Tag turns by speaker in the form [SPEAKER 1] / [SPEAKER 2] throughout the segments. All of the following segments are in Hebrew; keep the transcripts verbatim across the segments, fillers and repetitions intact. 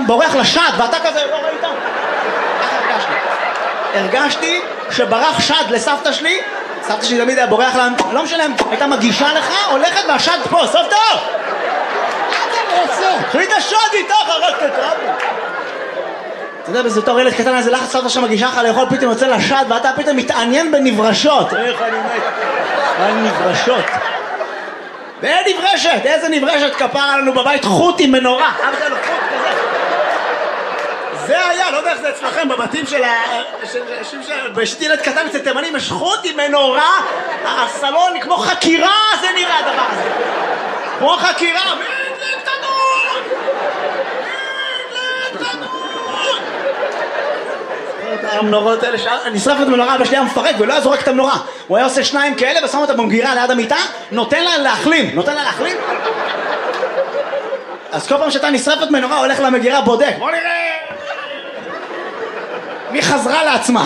[SPEAKER 1] בורח לשד, ואתה כזה לא ראית? איך הרגשתי? הרגשתי שברח שד לסבתא שלי, סבתא שלי תמיד היה בורח להם, לא משנה, הייתה מגישה לך, הולכת והשד פה, סבתא! חליט השד איתך, הרגת את רבו. אתה יודע, בזה תור ילד קטן, איזה לחץ סבתא שמגישה לך לאכול, פתאום יוצא לשד, ואתה פתאום מתעניין בנברשות. איך אני מת? על נברשות. ואין נברשת, איזה נברשת כפרה לנו בבית, חוט עם מנורה. אבא לו חוט כזה. זה היה, לא יודע איך זה אצלכם, בבתים של ה... בשתי ילד קטן אצל תימנים, יש חוט עם מנורה, הסלון כמו חקירה, זה נראה הדבר הזה. כמו חקירה, מדלק תנור! מדלק תנור! המנורות האלה, נשרף את המנורה, אבא שלי היה מפרק ולא היה זורק את המנורה. הוא היה עושה שניים כאלה ושם אותה במגירה ליד המיטה, נותן לה להחלים. נותן לה להחלים? אז כל פעם שאתה נשרפת מנורה, הולך למגירה, בודק. בוא נראה! מי חזרה לעצמה?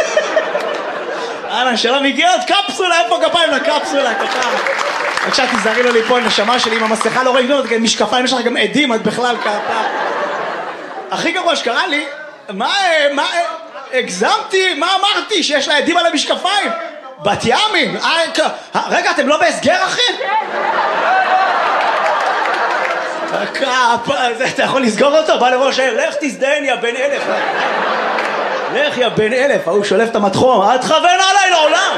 [SPEAKER 1] אהלן, שלום, הגיע עוד קפסולה, איפה כפיים לקפסולה, כפיים. בבקשה, תזהרי לו ליפול, נשמה שלי, עם המסכה לא רואים גדול, משקפיים, יש לך גם עדים, את בכלל כפיים. הכי גרוע שקרה לי, מה, מה, הגזמתי, מה אמרתי? שיש לה עדים על המשקפיים? בת ימים, רגע, אתם לא בהסגר, אחי? אתה יכול לסגור אותו? בא לראש העיר, לך תזדיין יא בן אלף. לך יא בן אלף, ההוא שולף את המתחום, אל תכוון עליי לעולם.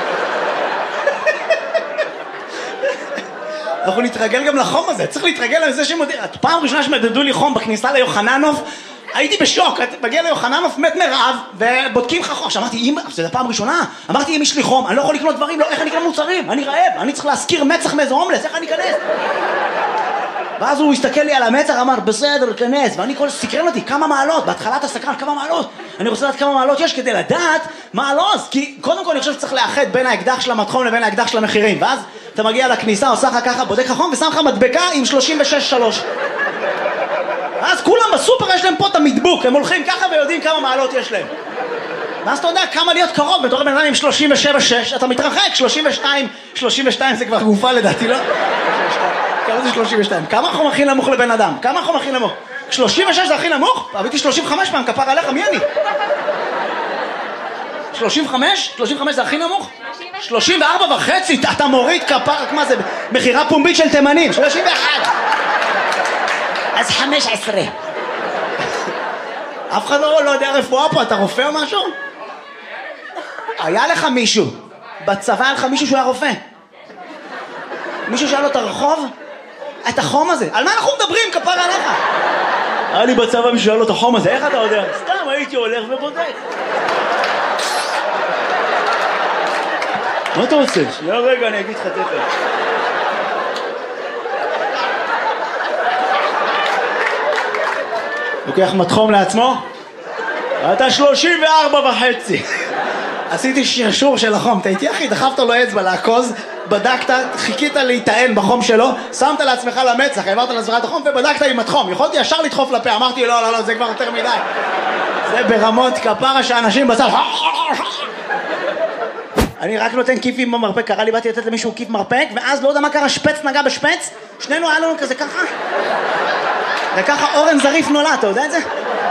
[SPEAKER 1] אנחנו נתרגל גם לחום הזה, צריך להתרגל לזה שמודיע. פעם ראשונה שמדדו לי חום בכניסה ליוחננוף, הייתי בשוק, מגיע ליוחננוף, מת מרעב, ובודקים לך חום. אמרתי, אמא, זה פעם ראשונה, אמרתי, אמא, יש לי חום, אני לא יכול לקנות דברים, לא, איך אני אקנה מוצרים? אני רעב, אני צריך להזכיר מצח מאיזה הומלס, איך אני אכנס? ואז הוא הסתכל לי על המצח, אמר, בסדר, כנס, ואני כל סקרן אותי, כמה מעלות, בהתחלת הסקרן, כמה מעלות, אני רוצה לדעת כמה מעלות יש כדי לדעת מה הלוז, כי קודם כל אני חושב שצריך לאחד בין האקדח של המתחום לבין האקדח של המחירים, ואז אתה מגיע לכניסה, עושה לך ככה, בודק לך חום, ושם לך מדבקה עם שלושים ושש שלוש. אז כולם בסופר יש להם פה את המדבוק, הם הולכים ככה ויודעים כמה מעלות יש להם. ואז אתה יודע כמה להיות קרוב, בתור בן אדם עם שלושים ושבע שש, אתה מתרחק, שלושים ושתיים, שלושים ושתיים זה כבר גופה לדעתי, לא? כמה זה שלושים ושתיים? כמה חום הכי נמוך לבן אדם? כמה חום הכי נמוך? שלושים ושש זה הכי נמוך? אביתי שלושים וחמש פעם, כפר עליך, מי אני? שלושים וחמש? שלושים וחמש זה הכי נמוך? שלושים וארבע וחצי, אתה מוריד כפר, מה זה? מחירה פומבית של תימנים, שלושים ואחת. אז חמש עשרה. אף אחד לא יודע רפואה פה, אתה רופא או משהו? היה לך מישהו, בצבא היה לך מישהו שהוא היה רופא. מישהו שאל לו את הרחוב? את החום הזה, על מה אנחנו מדברים, כפר עליך? היה לי בצבא מישהו שאל לו את החום הזה, איך אתה יודע? סתם הייתי הולך ובודק. מה אתה רוצה? שנייה רגע, אני אגיד לך תכף. לוקח מתחום לעצמו? אתה שלושים וארבע וחצי. עשיתי שרשור של החום, אתה איתי אחי, דחפת לו אצבע לעקוז, בדקת, חיכית להיטען בחום שלו, שמת לעצמך למצח, העברת לזרת החום ובדקת עם התחום. יכולתי ישר לדחוף לפה, אמרתי לא, לא, לא, זה כבר יותר מדי. זה ברמות כפרה שאנשים בצד. אני רק נותן כיפים במרפק, קרה לי, באתי לתת למישהו כיף מרפק, ואז לא יודע מה קרה, שפץ נגע בשפץ, שנינו היה לנו כזה ככה. וככה אורן זריף נולד, אתה יודע את זה?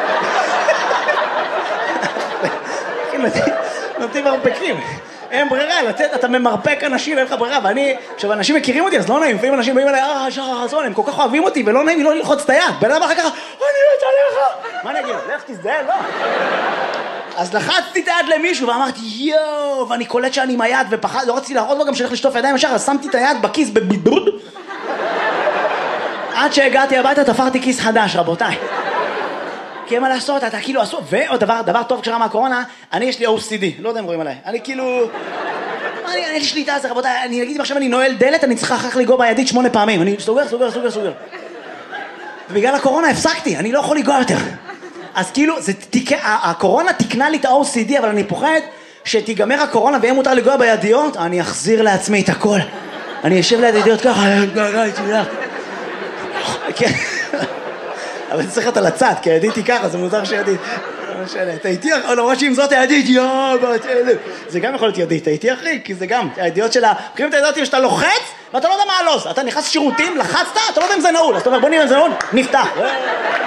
[SPEAKER 1] נותנים מרפקים, אין ברירה, לתת, אתה ממרפק אנשים, אין לך ברירה, ואני, עכשיו אנשים מכירים אותי, אז לא נעים, לפעמים אנשים באים אליי, אה, שחר חסון, הם כל כך אוהבים אותי, ולא נעים לי לא ללחוץ את היד, בן אדם אחר כך, אני מת עליך, מה אני אגיד? לך תזדהן, לא? אז לחצתי את היד למישהו, ואמרתי, יואו, ואני קולט שאני עם היד, ופחד, לא רציתי להראות לו גם שהלך לשטוף ידיים ישר, אז שמתי את היד בכיס בבידוד, עד שהגעתי הביתה, תפרתי כיס חדש, רבותיי. כי מה לעשות, אתה כאילו עשו, ועוד דבר, דבר טוב כשרה מהקורונה, אני יש לי או סי די, לא יודע אם רואים עליי, אני כאילו, אני, אני יש לי שליטה על זה, רבותיי, אני אגיד עכשיו אני נועל דלת, אני צריכה אחר כך לגוע בידית שמונה פעמים, אני סוגר, סוגר, סוגר, סוגר. ובגלל הקורונה הפסקתי, אני לא יכול לגוע יותר. אז כאילו, זה תיק, הקורונה תקנה לי את ה-או סי די, אבל אני פוחד שתיגמר הקורונה ויהיה מותר לגוע בידיות, אני אחזיר לעצמי את הכל. אני אשב ליד הידיות ככה, כן. אבל צריך את על הצד, כי הידיתי ככה, זה מוזר שידית. אתה איתי, למרות שאם זאת הידית, יואו, זה גם יכול להיות ידית, אתה איתי אחי, כי זה גם, הידיעות שלה, בחירים את הידיעות שאתה לוחץ, ואתה לא יודע מה הלוס, אתה נכנס שירותים, לחצת, אתה לא יודע אם זה נעול, אז אתה אומר בוא נראה אם זה נעול, נפתח.